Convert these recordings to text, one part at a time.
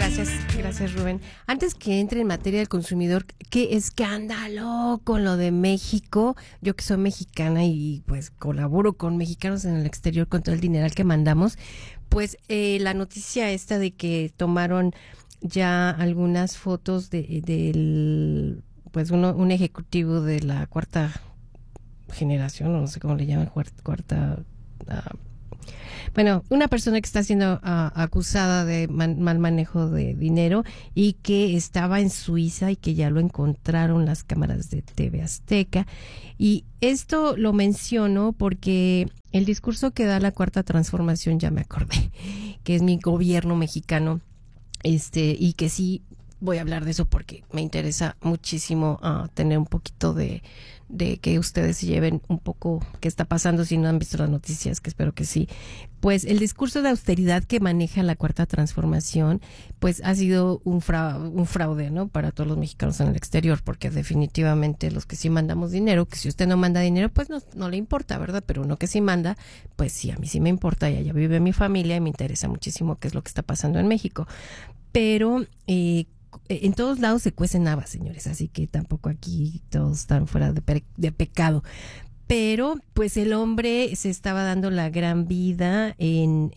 Gracias Rubén. Antes que entre en materia del consumidor, qué escándalo con lo de México. Yo que soy mexicana y pues colaboro con mexicanos en el exterior con todo el dineral que mandamos, pues la noticia esta de que tomaron ya algunas fotos del pues un ejecutivo de la cuarta generación, no sé cómo le llaman, cuarta bueno, una persona que está siendo acusada de mal manejo de dinero y que estaba en Suiza y que ya lo encontraron las cámaras de TV Azteca. Y esto lo menciono porque el discurso que da la Cuarta Transformación, ya me acordé, que es mi gobierno mexicano, y que sí voy a hablar de eso porque me interesa muchísimo tener un poquito de que ustedes se lleven un poco qué está pasando si no han visto las noticias, que espero que sí. Pues el discurso de austeridad que maneja la Cuarta Transformación, pues ha sido un fraude, ¿no? Para todos los mexicanos en el exterior, porque definitivamente los que sí mandamos dinero, que si usted no manda dinero, pues no le importa, ¿verdad? Pero uno que sí manda, pues sí, a mí sí me importa, y allá vive mi familia y me interesa muchísimo qué es lo que está pasando en México. Pero en todos lados se cuecen habas, señores, así que tampoco aquí todos están fuera de pecado. Pero pues el hombre se estaba dando la gran vida en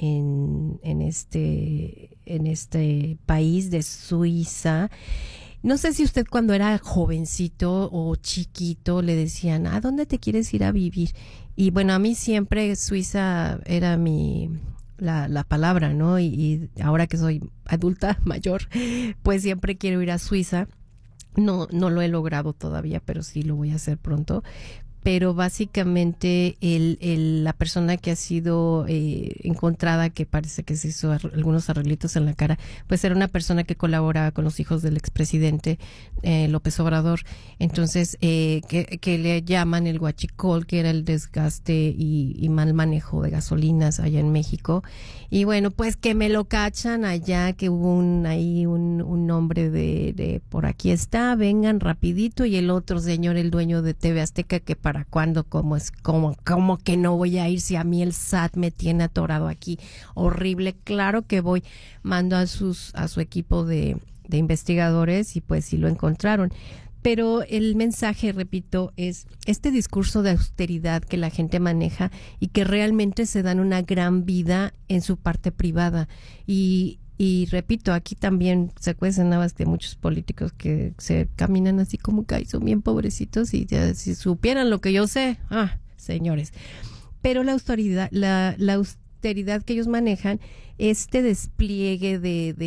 este país de Suiza. No sé si usted cuando era jovencito o chiquito le decían, ¿a dónde te quieres ir a vivir? Y bueno, a mí siempre Suiza era la palabra, ¿no? Y ahora que soy adulta, mayor, pues siempre quiero ir a Suiza. No lo he logrado todavía, pero sí lo voy a hacer pronto. Pero básicamente la persona que ha sido encontrada, que parece que se hizo algunos arreglitos en la cara, pues era una persona que colaboraba con los hijos del expresidente López Obrador. Entonces, que le llaman el huachicol, que era el desgaste y mal manejo de gasolinas allá en México. Y bueno, pues que me lo cachan allá, que hubo un hombre de por aquí está, vengan rapidito, y el otro señor, el dueño de TV Azteca, que para cuándo, cómo que no voy a ir si a mí el SAT me tiene atorado aquí, horrible. Claro que voy, mando a su equipo de investigadores y pues sí lo encontraron. Pero el mensaje, repito, es este discurso de austeridad que la gente maneja y que realmente se dan una gran vida en su parte privada. Y repito, aquí también se cuecen habas de muchos políticos que se caminan así como que son bien pobrecitos, y ya, si supieran lo que yo sé, señores. Pero la austeridad, la austeridad que ellos manejan, este despliegue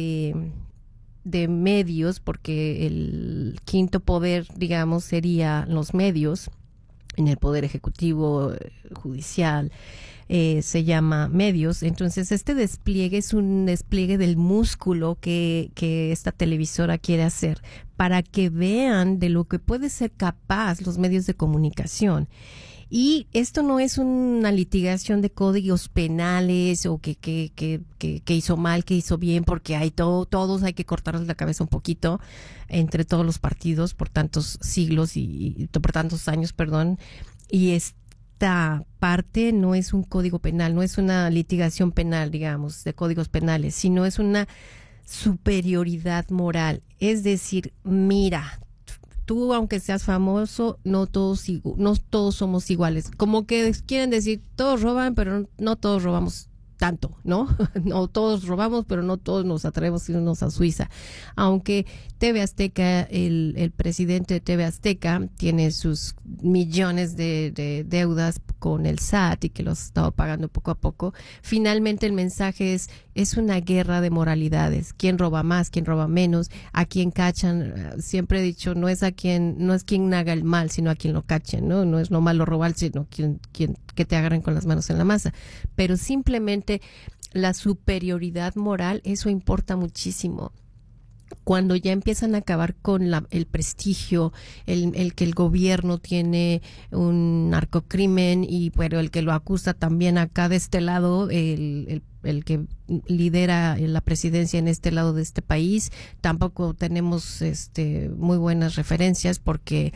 de medios, porque el quinto poder, digamos, sería los medios, en el poder ejecutivo, judicial, se llama medios. Entonces este despliegue es un despliegue del músculo que esta televisora quiere hacer para que vean de lo que puede ser capaz los medios de comunicación. Y esto no es una litigación de códigos penales o que hizo mal, que hizo bien, porque hay todos hay que cortarles la cabeza un poquito entre todos los partidos por tantos siglos y por tantos años, perdón. Y esta parte no es un código penal, no es una litigación penal, digamos, de códigos penales, sino es una superioridad moral. Es decir, mira, tú, aunque seas famoso, no todos somos iguales. Como que quieren decir, todos roban, pero no todos robamos tanto, ¿no? No todos robamos, pero no todos nos atrevemos a irnos a Suiza. Aunque TV Azteca, el presidente de TV Azteca tiene sus millones de deudas con el SAT y que los ha estado pagando poco a poco, finalmente el mensaje es una guerra de moralidades. ¿Quién roba más? ¿Quién roba menos? ¿A quién cachan? Siempre he dicho, no es quien haga el mal, sino a quien lo cachen, ¿no? No es lo malo robar, sino quien que te agarren con las manos en la masa. Pero simplemente la superioridad moral, eso importa muchísimo. Cuando ya empiezan a acabar con el prestigio, el que el gobierno tiene un narcocrimen, y pero el que lo acusa también acá de este lado, el que lidera la presidencia en este lado de este país, tampoco tenemos muy buenas referencias, porque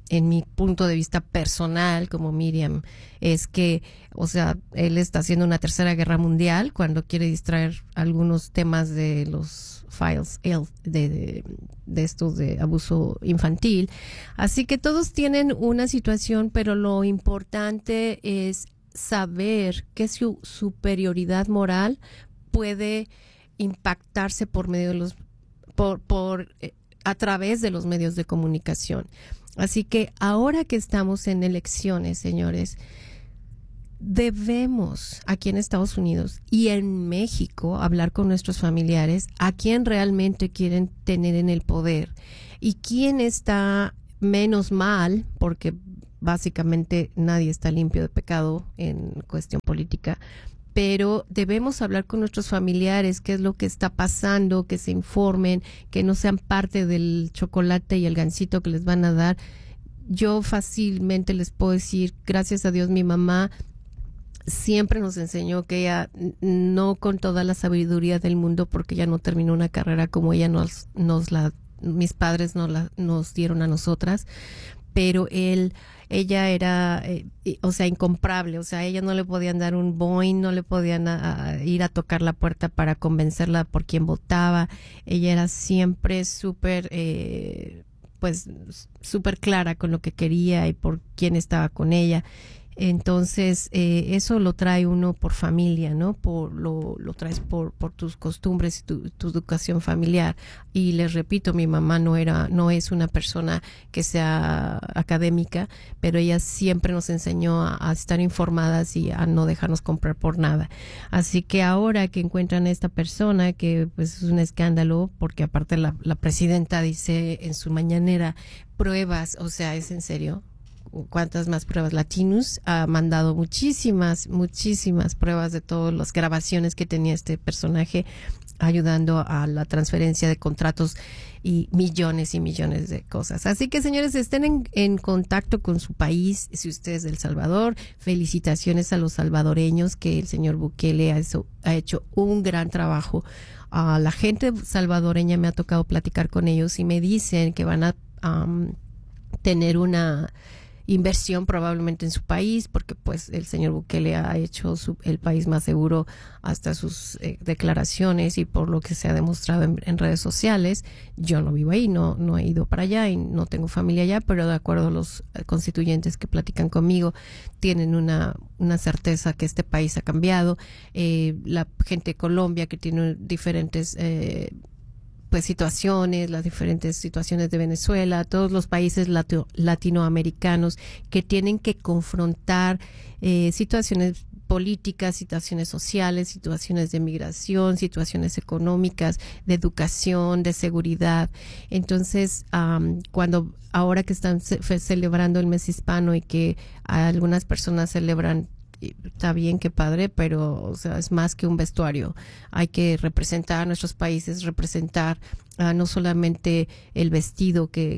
en mi punto de vista personal como Miriam, es que, o sea, él está haciendo una tercera guerra mundial cuando quiere distraer algunos temas de los files de estos de abuso infantil. Así que todos tienen una situación, pero lo importante es saber que su superioridad moral puede impactarse por medio de los a través de los medios de comunicación. Así que ahora que estamos en elecciones, señores, debemos aquí en Estados Unidos y en México hablar con nuestros familiares a quién realmente quieren tener en el poder y quién está menos mal, porque básicamente nadie está limpio de pecado en cuestión política, pero debemos hablar con nuestros familiares qué es lo que está pasando, que se informen, que no sean parte del chocolate y el gansito que les van a dar. Yo fácilmente les puedo decir, gracias a Dios, mi mamá siempre nos enseñó que ella, no con toda la sabiduría del mundo, porque ella no terminó una carrera como ella mis padres nos dieron a nosotras, pero ella era, o sea, incomparable. O sea, a ella no le podían dar un boing, no le podían ir a tocar la puerta para convencerla por quién votaba. Ella era siempre súper, pues, súper clara con lo que quería y por quién estaba con ella. Entonces, eso lo trae uno por familia, ¿no? Lo traes por tus costumbres y tu educación familiar. Y les repito, mi mamá no es una persona que sea académica, pero ella siempre nos enseñó a estar informadas y a no dejarnos comprar por nada. Así que ahora que encuentran a esta persona, que pues es un escándalo, porque aparte la presidenta dice en su mañanera, pruebas, o sea, ¿es en serio? ¿Cuántas más pruebas? Latinus ha mandado muchísimas pruebas de todas las grabaciones que tenía este personaje, ayudando a la transferencia de contratos y millones de cosas. Así que, señores, estén en contacto con su país. Si usted es de El Salvador, felicitaciones a los salvadoreños, que el señor Bukele ha hecho un gran trabajo. La gente salvadoreña, me ha tocado platicar con ellos y me dicen que van a tener una inversión probablemente en su país, porque pues el señor Bukele ha hecho el país más seguro hasta sus declaraciones y por lo que se ha demostrado en redes sociales. Yo no vivo ahí, no he ido para allá y no tengo familia allá, pero de acuerdo a los constituyentes que platican conmigo, tienen una certeza que este país ha cambiado. La gente de Colombia, que tiene diferentes pues situaciones, las diferentes situaciones de Venezuela, todos los países latinoamericanos que tienen que confrontar situaciones políticas, situaciones sociales, situaciones de migración, situaciones económicas, de educación, de seguridad. Entonces, ahora que están celebrando el mes hispano y que algunas personas celebran, está bien, qué padre, pero o sea, es más que un vestuario. Hay que representar a nuestros países, representar no solamente el vestido que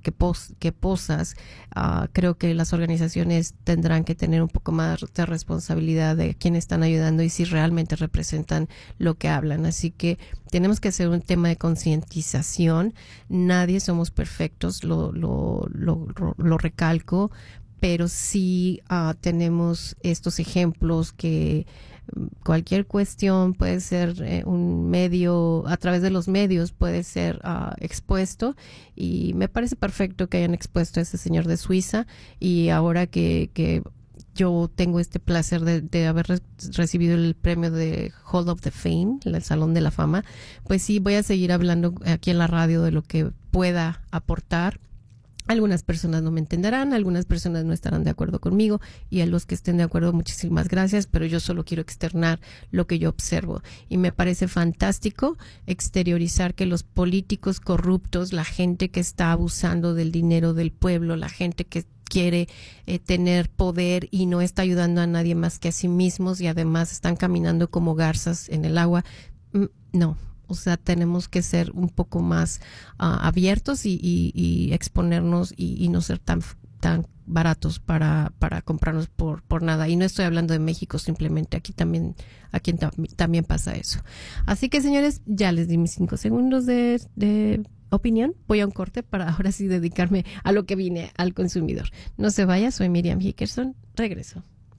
posas. Creo que las organizaciones tendrán que tener un poco más de responsabilidad de quién están ayudando y si realmente representan lo que hablan. Así que tenemos que hacer un tema de concientización. Nadie somos perfectos, lo recalco, pero sí tenemos estos ejemplos que cualquier cuestión puede ser un medio, a través de los medios puede ser expuesto, y me parece perfecto que hayan expuesto a ese señor de Suiza. Y ahora que yo tengo este placer de haber recibido el premio de Hall of the Fame, el Salón de la Fama, pues sí, voy a seguir hablando aquí en la radio de lo que pueda aportar. Algunas personas no me entenderán, algunas personas no estarán de acuerdo conmigo, y a los que estén de acuerdo, muchísimas gracias, pero yo solo quiero externar lo que yo observo. Y me parece fantástico exteriorizar que los políticos corruptos, la gente que está abusando del dinero del pueblo, la gente que quiere tener poder y no está ayudando a nadie más que a sí mismos, y además están caminando como garzas en el agua. No. O sea, tenemos que ser un poco más abiertos y exponernos y no ser tan baratos para comprarnos por nada. Y no estoy hablando de México, simplemente aquí también pasa eso. Así que, señores, ya les di mis 5 segundos de opinión. Voy a un corte para ahora sí dedicarme a lo que vine, al consumidor. No se vaya, soy Miriam Hickerson. Regreso.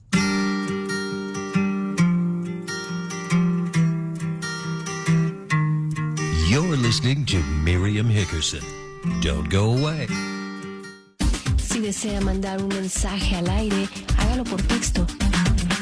You're listening to Miriam Hickerson. Don't go away. Si desea mandar un mensaje al aire, hágalo por texto